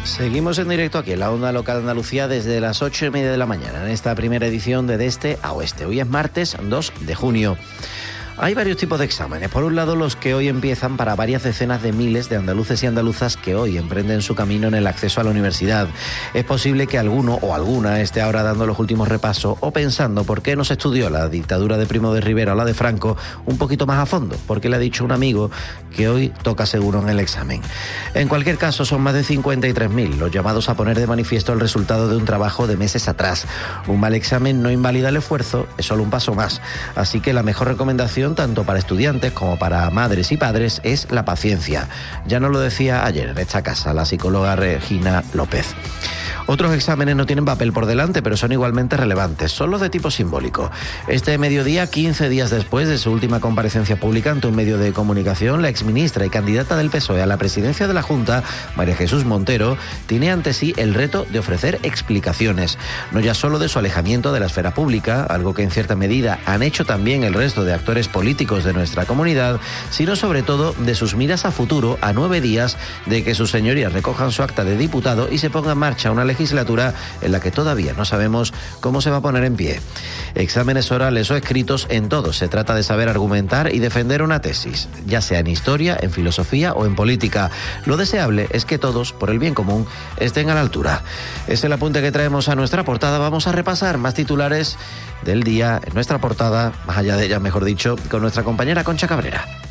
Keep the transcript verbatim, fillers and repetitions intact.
Seguimos en directo aquí en la onda local de Andalucía desde las ocho y media de la mañana, en esta primera edición de De Este a Oeste. Hoy es martes dos de junio. Hay varios tipos de exámenes. Por un lado, los que hoy empiezan para varias decenas de miles de andaluces y andaluzas que hoy emprenden su camino en el acceso a la universidad. Es posible que alguno o alguna esté ahora dando los últimos repasos o pensando por qué no se estudió la dictadura de Primo de Rivera o la de Franco un poquito más a fondo, porque le ha dicho un amigo que hoy toca seguro en el examen. En cualquier caso, son más de cincuenta y tres mil los llamados a poner de manifiesto el resultado de un trabajo de meses atrás. Un mal examen no invalida el esfuerzo, es solo un paso más. Así que la mejor recomendación, tanto para estudiantes como para madres y padres, es la paciencia. Ya nos lo decía ayer en esta casa la psicóloga Regina López. Otros exámenes no tienen papel por delante, pero son igualmente relevantes. Son los de tipo simbólico. Este mediodía, quince días después de su última comparecencia pública ante un medio de comunicación, la exministra y candidata del P S O E a la presidencia de la Junta, María Jesús Montero, tiene ante sí el reto de ofrecer explicaciones. No ya solo de su alejamiento de la esfera pública, algo que en cierta medida han hecho también el resto de actores políticos de nuestra comunidad, sino sobre todo de sus miras a futuro a nueve días de que sus señorías recojan su acta de diputado y se ponga en marcha una legislatura en la que todavía no sabemos cómo se va a poner en pie. Exámenes orales o escritos, en todos se trata de saber argumentar y defender una tesis, ya sea en historia, en filosofía o en política. Lo deseable es que todos, por el bien común, estén a la altura. Es el apunte que traemos a nuestra portada. Vamos a repasar más titulares del día en nuestra portada, más allá de ella, mejor dicho, con nuestra compañera Concha Cabrera.